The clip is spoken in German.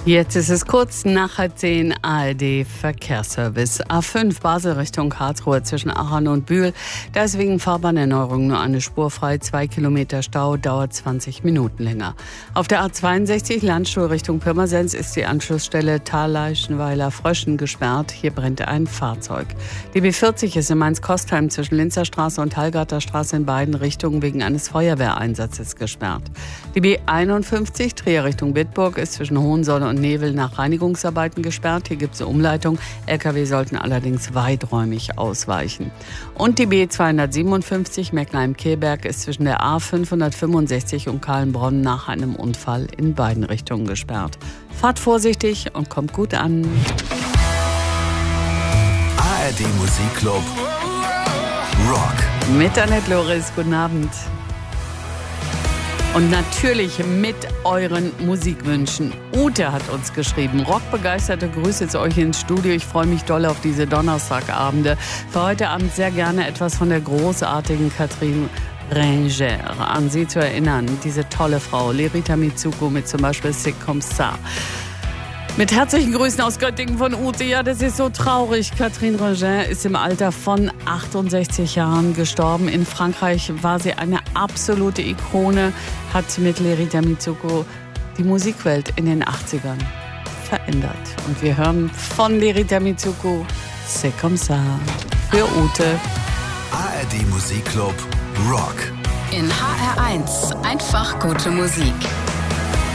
Jetzt ist es kurz nach 10 ARD Verkehrsservice. A5 Basel Richtung Karlsruhe zwischen Aachen und Bühl. Da ist wegen Fahrbahnerneuerung nur eine Spur frei. 2 Kilometer Stau, dauert 20 Minuten länger. Auf der A62 Landstuhl Richtung Pirmasens ist die Anschlussstelle Thalleichenweiler-Fröschen gesperrt. Hier brennt ein Fahrzeug. Die B40 ist in Mainz-Kostheim zwischen Linzer Straße und Hallgarter Straße in beiden Richtungen wegen eines Feuerwehreinsatzes gesperrt. Die B51 Trier Richtung Bitburg ist zwischen Hohensolle und Nevel nach Reinigungsarbeiten gesperrt. Hier gibt es eine Umleitung. Lkw sollten allerdings weiträumig ausweichen. Und die B257 Meckenheim-Kehlberg ist zwischen der A565 und Kahlenbronn nach einem Unfall in beiden Richtungen gesperrt. Fahrt vorsichtig und kommt gut an. ARD Musikclub Rock. Mit Annette Loris, guten Abend. Und natürlich mit euren Musikwünschen. Ute hat uns geschrieben. Rockbegeisterte Grüße zu euch ins Studio. Ich freue mich doll auf diese Donnerstagabende. Für heute Abend sehr gerne etwas von der großartigen Catherine Ringer. An sie zu erinnern, diese tolle Frau. Lerita Mitsuko mit zum Beispiel C'est comme ça. Mit herzlichen Grüßen aus Göttingen von Ute. Ja, das ist so traurig. Catherine Ringer ist im Alter von 68 Jahren gestorben. In Frankreich war sie eine absolute Ikone, hat mit Lerita Mitsuko die Musikwelt in den 80ern verändert. Und wir hören von Lerita Mitsuko C'est comme ça für Ute. ARD Musikclub Rock. In HR1 einfach gute Musik.